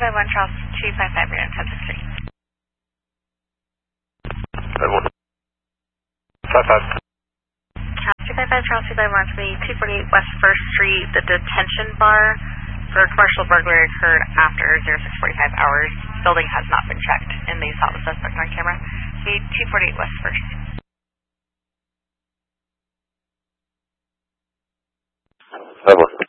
251 Charles 255 Grand Central Street. 55. Charles 255 Charles 251 to the 248 West 1st Street. The detention bar for commercial burglary occurred after 0645 hours. Building has not been checked, and they saw the suspect on camera. The 248 West 1st. 5-1.